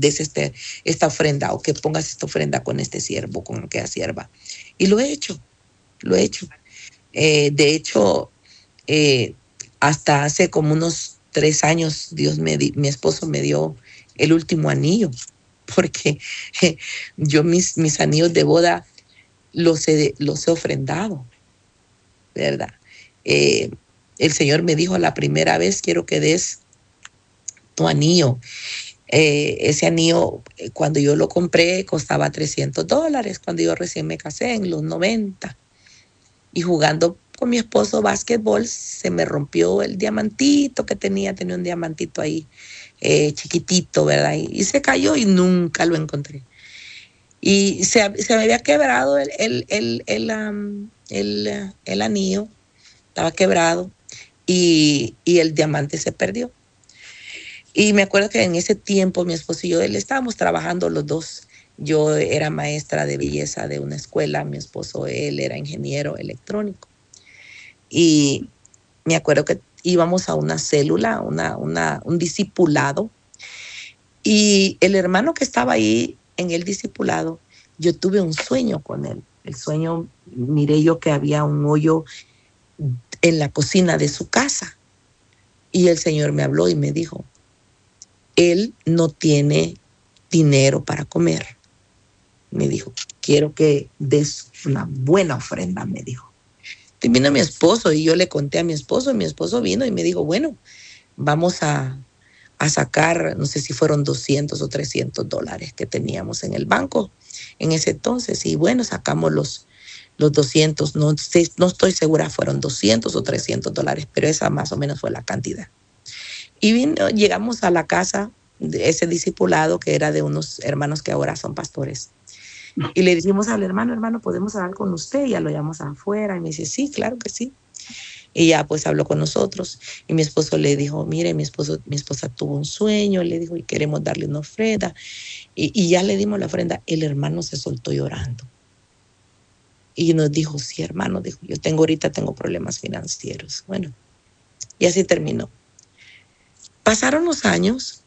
des esta ofrenda o que pongas esta ofrenda con este siervo, con aquella sierva. Y lo he hecho, lo he hecho. De hecho, hasta hace como unos 3 años, mi esposo me dio el último anillo, porque yo mis anillos de boda los he ofrendado, ¿verdad? El Señor me dijo la primera vez, quiero que des tu anillo. Ese anillo, cuando yo lo compré, costaba $300, cuando yo recién me casé, en los 90. Y jugando con mi esposo básquetbol, se me rompió el diamantito que tenía un diamantito ahí, chiquitito, ¿verdad? Y se cayó y nunca lo encontré. Y se me había quebrado el anillo, estaba quebrado, y el diamante se perdió. Y me acuerdo que en ese tiempo mi esposo y yo, él estábamos trabajando los dos. Yo era maestra de belleza de una escuela, mi esposo, él era ingeniero electrónico. Y me acuerdo que íbamos a una célula, un discipulado, y el hermano que estaba ahí en el discipulado, yo tuve un sueño con él. El sueño, miré yo que había un hoyo en la cocina de su casa. Y el Señor me habló y me dijo, él no tiene dinero para comer. Me dijo, quiero que des una buena ofrenda, me dijo. Y vino mi esposo y yo le conté a mi esposo vino y me dijo, bueno, vamos a sacar, no sé si fueron $200 o $300 que teníamos en el banco en ese entonces. Y bueno, sacamos los 200, no estoy segura, fueron $200 o $300, pero esa más o menos fue la cantidad. Y llegamos a la casa de ese discipulado que era de unos hermanos que ahora son pastores. Y le dijimos al hermano, ¿podemos hablar con usted? Y ya lo llamamos afuera. Y me dice, sí, claro que sí. Y ya pues habló con nosotros. Y mi esposo le dijo, mire, mi esposa tuvo un sueño. Le dijo, y queremos darle una ofrenda. Y ya le dimos la ofrenda. El hermano se soltó llorando. Y nos dijo, sí, hermano, dijo, yo ahorita tengo problemas financieros. Bueno, y así terminó. Pasaron los años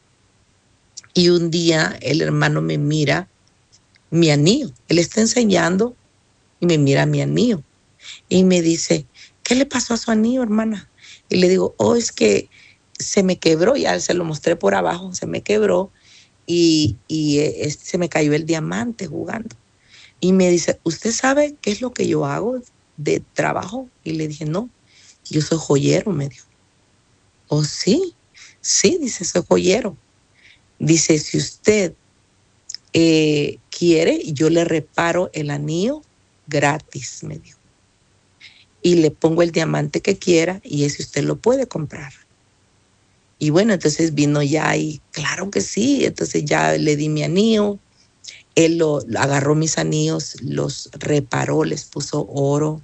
y un día el hermano me mira mi anillo. Él está enseñando y me mira mi anillo. Y me dice, ¿qué le pasó a su anillo, hermana? Y le digo, es que se me quebró. Ya se lo mostré por abajo, se me quebró y se me cayó el diamante jugando. Y me dice, ¿usted sabe qué es lo que yo hago de trabajo? Y le dije, no, yo soy joyero, me dijo. Oh, sí, dice, soy joyero. Dice, si usted quiere, yo le reparo el anillo gratis, me dijo. Y le pongo el diamante que quiera y ese usted lo puede comprar. Y bueno, entonces vino ya y claro que sí. Entonces ya le di mi anillo. Él agarró mis anillos, los reparó, les puso oro,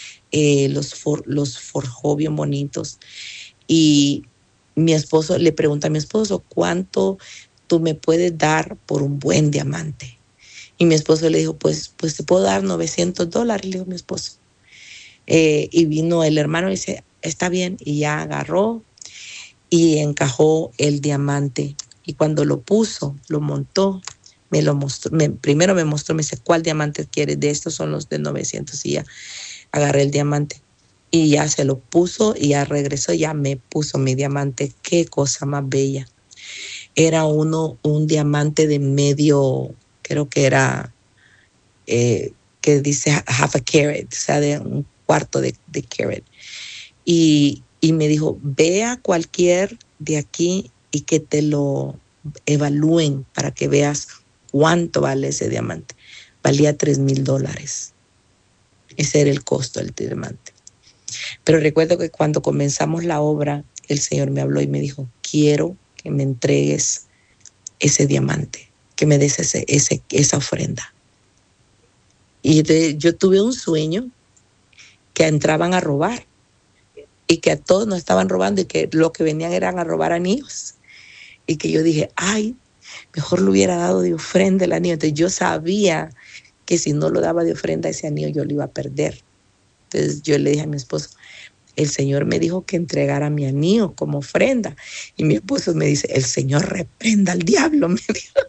los forjó bien bonitos. Y mi esposo le pregunta a mi esposo, ¿cuánto tú me puedes dar por un buen diamante? Y mi esposo le dijo, pues te puedo dar $900, le dijo mi esposo. Y vino el hermano y dice, está bien. Y ya agarró y encajó el diamante. Y cuando lo puso, lo montó, me lo mostró. Primero me mostró, me dice, ¿cuál diamante quieres? De estos son los de 900. Y ya agarré el diamante. Y ya se lo puso y ya regresó, ya me puso mi diamante. Qué cosa más bella. Era un diamante de medio, creo que era, que dice half a carat, o sea, de un cuarto de carat. Y me dijo, ve a cualquier de aquí y que te lo evalúen para que veas cuánto vale ese diamante. Valía $3,000. Ese era el costo del diamante. Pero recuerdo que cuando comenzamos la obra, el Señor me habló y me dijo, quiero que me entregues ese diamante, que me des esa ofrenda. Y yo tuve un sueño que entraban a robar y que a todos nos estaban robando y que lo que venían eran a robar anillos. Y que yo dije, ay, mejor lo hubiera dado de ofrenda el anillo. Entonces yo sabía que si no lo daba de ofrenda ese anillo yo lo iba a perder. Entonces yo le dije a mi esposo, el Señor me dijo que entregara mi anillo como ofrenda. Y mi esposo me dice, el Señor reprenda al diablo, me dijo.